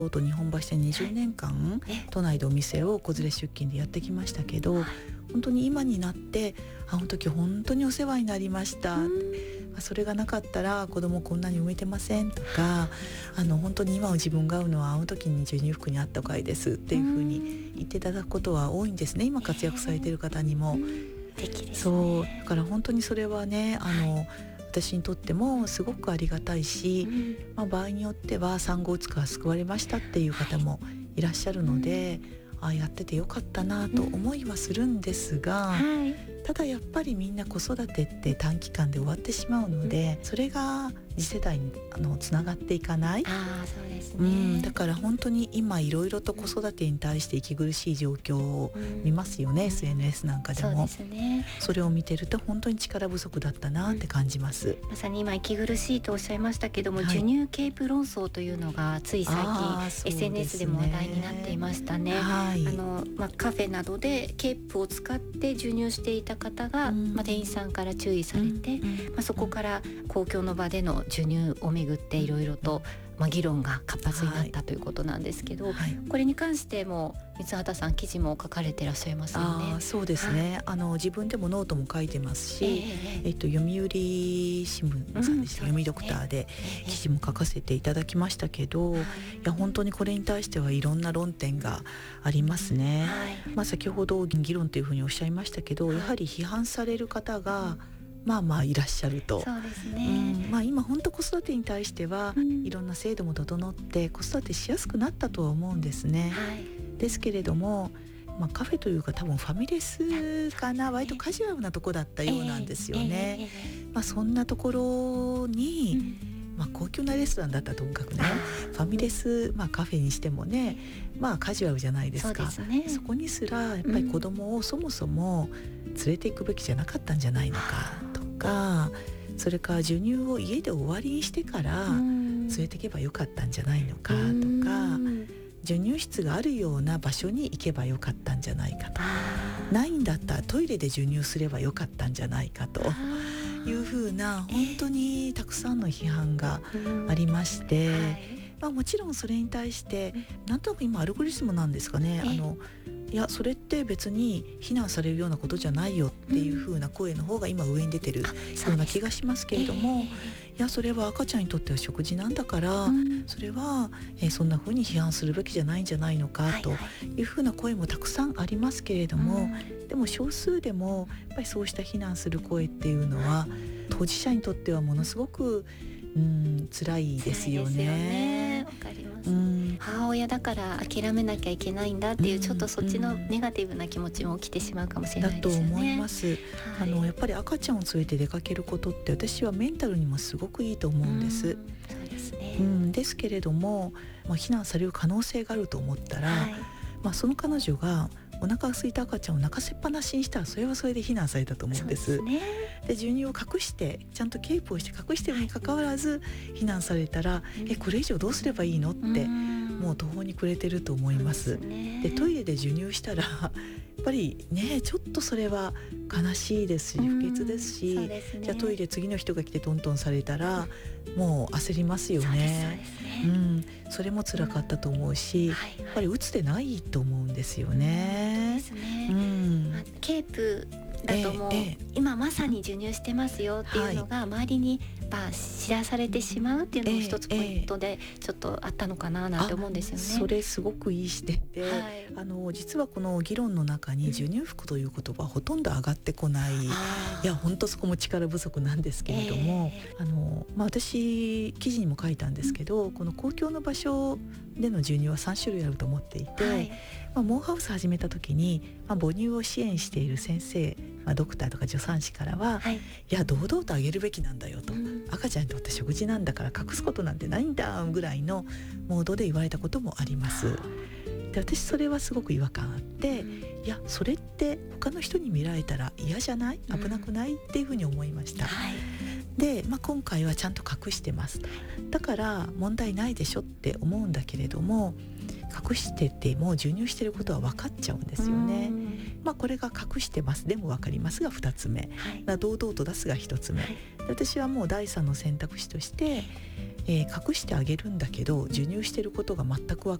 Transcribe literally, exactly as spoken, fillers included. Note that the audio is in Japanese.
京都日本橋でにじゅうねんかん、 はい、 都内でお店を子連れ出勤でやってきましたけど、はい、本当に今になってあの時本当にお世話になりました、それがなかったら子供こんなに産めてませんとか、あの本当に今を自分が産むのはあの時に授乳服にあったおかげですっていうふうに言っていただくことは多いんですね。今活躍されている方にも、 素敵ですね。 そうだから本当にそれはね、あの、はい、私にとってもすごくありがたいし、うん、まあ、場合によっては産後うつから救われましたっていう方もいらっしゃるので、うん、あやっててよかったなと思いはするんですが、うん、はい、ただやっぱりみんな子育てって短期間で終わってしまうので、うん、それが次世代にあのつながっていかない。 あ、そうですね、 うん、だから本当に今いろいろと子育てに対して息苦しい状況を見ますよね、うん、エスエヌエス なんかでも。 そうですね、それを見てると本当に力不足だったなって感じます、 うん、まさに今息苦しいとおっしゃいましたけども、はい、授乳ケープ論争というのがつい最近 エスエヌエス でも話題になっていましたね。はい、あのまあ、カフェなどでケープを使って授乳していた方が、うん、まあ、店員さんから注意されて、うん、まあ、そこから公共の場での授乳をめぐっていろいろと、まあ、議論が活発になったということなんですけど、はい、これに関しても三畑さん記事も書かれていらっしゃいますよね。 あ、そうですね、はい、あの自分でもノートも書いてますし、えーえっと、読売新聞さんでした、うん、読売ドクターで記事も書かせていただきましたけど、はい、いや本当にこれに対してはいろんな論点がありますね、はい、まあ、先ほど議論というふうにおっしゃいましたけど、はい、やはり批判される方が、うん、まあまあいらっしゃると。 そうですね、 うん、まあ、今本当子育てに対しては、うん、いろんな制度も整って子育てしやすくなったとは思うんですね、はい、ですけれども、まあ、カフェというか多分ファミレスかな、割とカジュアルなとこだったようなんですよね、えーえーまあ、そんなところに、うん、まあ、高級なレストランだったともかくね、ファミレス、まあ、カフェにしてもね、まあ、カジュアルじゃないですか。 そうですね、 そこにすらやっぱり子供をそもそも連れていくべきじゃなかったんじゃないのかとか、それから授乳を家で終わりにしてから連れていけばよかったんじゃないのかとか、授乳室があるような場所に行けばよかったんじゃないかと、ないんだったらトイレで授乳すればよかったんじゃないかというふうな、本当にたくさんの批判がありまして、まあ、もちろんそれに対してなんとなく今アルゴリズムなんですかね、あのいやそれって別に非難されるようなことじゃないよっていう風な声の方が今上に出てるような気がしますけれども、いやそれは赤ちゃんにとっては食事なんだから、それは、えー、そんな風に批判するべきじゃないんじゃないのかという風な声もたくさんありますけれども、でも少数でもやっぱりそうした非難する声っていうのは当事者にとってはものすごくうん、辛いですよね。 わかります、うん、母親だから諦めなきゃいけないんだっていう、うん、ちょっとそっちのネガティブな気持ちも起きてしまうかもしれないですよね。 だと思います、はい、あのやっぱり赤ちゃんを連れて出かけることって私はメンタルにもすごくいいと思うんです、うん、 そうですね、 うん、ですけれども、まあ、非難される可能性があると思ったら、はい、まあ、その彼女がお腹が空いた赤ちゃんを泣かせっぱなしにしたらそれはそれで非難されたと思うんです。 そうですね、 で授乳を隠してちゃんとケープをして隠してるにかかわらず非難されたら、うん、えこれ以上どうすればいいのって、うん、もう途方に暮れてると思います。で、ね、トイレで授乳したらやっぱりねちょっとそれは悲しいですし不潔ですし、うんですね、じゃあトイレ次の人が来てトントンされたらもう焦りますよね。うん、それも辛かったと思うし、うん、はいはい、やっぱりうつでないと思うんですよね。 そうですね、 うん、 ケープだともう、ええ、今まさに授乳してますよっていうのが周りにまあ知らされてしまうっていうのも一つポイントでちょっとあったのかななんて思うんですよね。 それすごくいい視点で、はい、あの実はこの議論の中に授乳服という言葉はほとんど上がってこない、うん、いや本当そこも力不足なんですけれども、えーあのまあ、私記事にも書いたんですけど、この公共の場所での授乳はさんしゅるいあると思っていて、はい、まあ、モンハウス始めた時に、まあ、母乳を支援している先生、まあ、ドクターとか助産師からは、はい、いや堂々とあげるべきなんだよと、うん、赤ちゃんにとって食事なんだから隠すことなんてないんだぐらいのモードで言われたこともあります。で私それはすごく違和感あって、うん、いやそれって他の人に見られたら嫌じゃない、危なくない、うん、っていうふうに思いました、はい、で、まあ、今回はちゃんと隠してます、だから問題ないでしょって思うんだけれども、隠してても授乳してることは分かっちゃうんですよね。まあ、これが隠してますでも分かりますがふたつめ、はい、堂々と出すがひとつめ、で私はもう第三の選択肢として、えー、隠してあげるんだけど授乳してることが全くわ